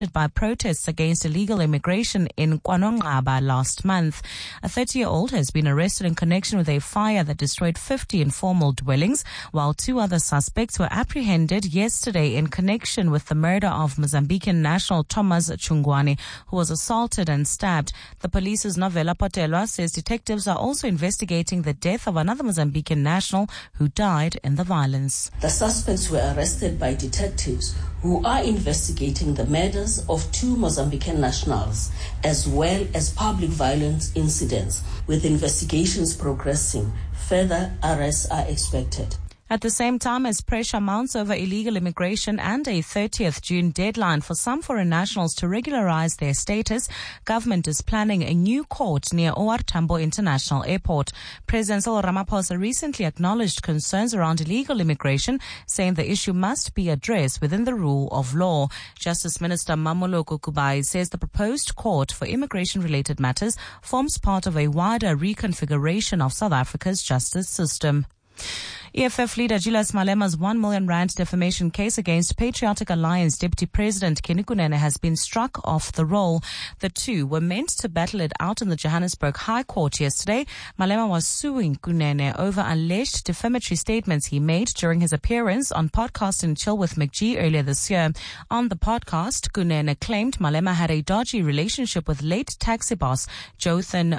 by protests against illegal immigration in KwaNongqaba last month. A 30-year-old has been arrested in connection with a fire that destroyed 50 informal dwellings, while 2 other suspects were apprehended yesterday in connection with the murder of Mozambican national Thomas Chungwane, who was assaulted and stabbed. The police's Novella Potelwa says detectives are also investigating the death of another Mozambican national who died in the violence. The suspects were arrested by detectives who are investigating the murders of 2 Mozambican nationals, as well as public violence incidents, with investigations progressing. Further arrests are expected. At the same time as pressure mounts over illegal immigration and a 30th June deadline for some foreign nationals to regularize their status, government is planning a new court near OR Tambo International Airport. President Cyril Ramaphosa recently acknowledged concerns around illegal immigration, saying the issue must be addressed within the rule of law. Justice Minister Mamoloko Kubai says the proposed court for immigration-related matters forms part of a wider reconfiguration of South Africa's justice system. EFF leader Julius Malema's 1 million rand defamation case against Patriotic Alliance Deputy President Kenny Kunene has been struck off the roll. The two were meant to battle it out in the Johannesburg High Court yesterday. Malema was suing Kunene over alleged defamatory statements he made during his appearance on Podcast and Chill with McGee earlier this year. On the podcast, Kunene claimed Malema had a dodgy relationship with late taxi boss Jothan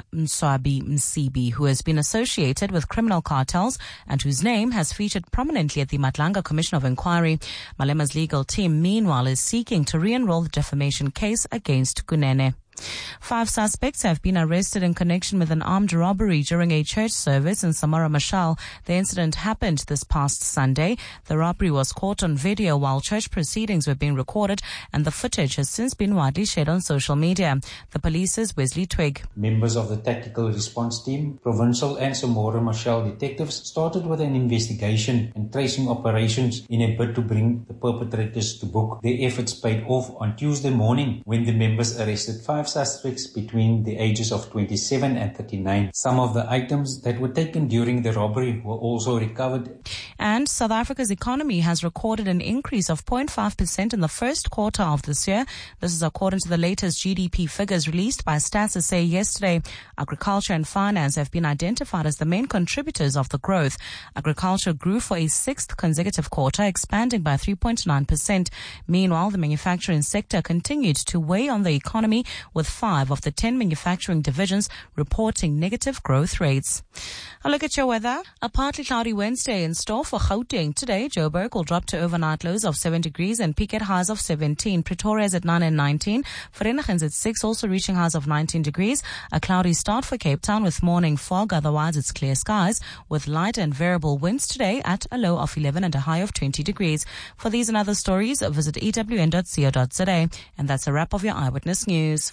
Msibi, who has been associated with criminal cartels and whose name has featured prominently at the Matlanga Commission of Inquiry. Malema's legal team, meanwhile, is seeking to re-enroll the defamation case against Kunene. 5 suspects have been arrested in connection with an armed robbery during a church service in Samora Machel. The incident happened this past Sunday. The robbery was caught on video while church proceedings were being recorded, and the footage has since been widely shared on social media. The police's Wesley Twig. Members of the Tactical Response Team, Provincial and Samora Machel detectives started with an investigation and tracing operations in a bid to bring the perpetrators to book. Their efforts paid off on Tuesday morning when the members arrested 5 suspects between the ages of 27 and 39. Some of the items that were taken during the robbery were also recovered. And South Africa's economy has recorded an increase of 0.5% in the first quarter of this year. This is according to the latest GDP figures released by Stats SA yesterday. Agriculture and finance have been identified as the main contributors of the growth. Agriculture grew for a 6th consecutive quarter, expanding by 3.9%. Meanwhile, the manufacturing sector continued to weigh on the economy, with 5 of the 10 manufacturing divisions reporting negative growth rates. A look at your weather. A partly cloudy Wednesday in store for Gauteng. Today, Joburg will drop to overnight lows of 7 degrees and peak at highs of 17. Pretoria is at 9 and 19. Vereeniging at 6, also reaching highs of 19 degrees. A cloudy start for Cape Town with morning fog. Otherwise, it's clear skies with light and variable winds today at a low of 11 and a high of 20 degrees. For these and other stories, visit ewn.co.za. And that's a wrap of your Eyewitness News.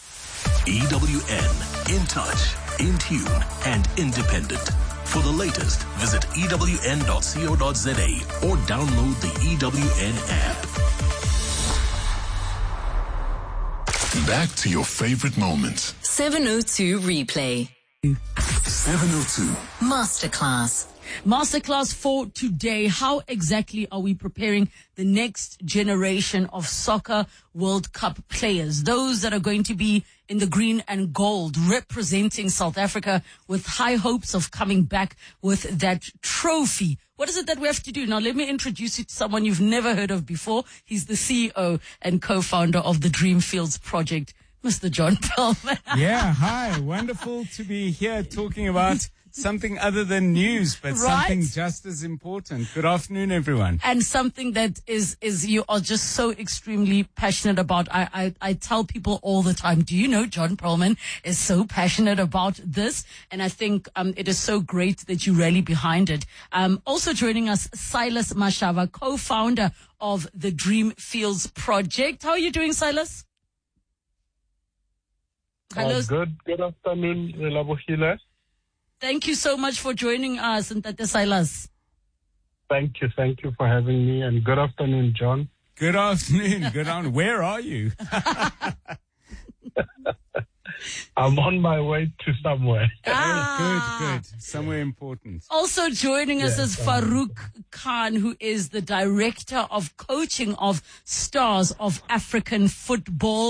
EWN, in touch, in tune, and independent. For the latest, visit ewn.co.za or download the EWN app. Back to your favorite moments. 702 Replay. 702 Masterclass for today. How exactly are we preparing the next generation of soccer World Cup players? Those that are going to be in the green and gold, representing South Africa with high hopes of coming back with that trophy. What is it that we have to do? Now, let me introduce you to someone you've never heard of before. He's the CEO and co-founder of the Dreamfields Project, Mr. John Perlman. Yeah, hi. Wonderful to be here talking about something other than news, but something just as important. Good afternoon, everyone. And something that is you are just so extremely passionate about. I tell people all the time, do you know John Perlman is so passionate about this? And I think it is so great that you rally behind it. Also joining us, Silas Mashava, co-founder of the Dreamfields Project. How are you doing, Silas? Hello. Good afternoon, Labohila. Thank you so much for joining us, Ntate Silas. Thank you for having me, and good afternoon, John. Good afternoon. Where are you? I'm on my way to somewhere. Good. Somewhere important. Also joining us is Farouk Khan, who is the Director of Coaching of Stars of African Football.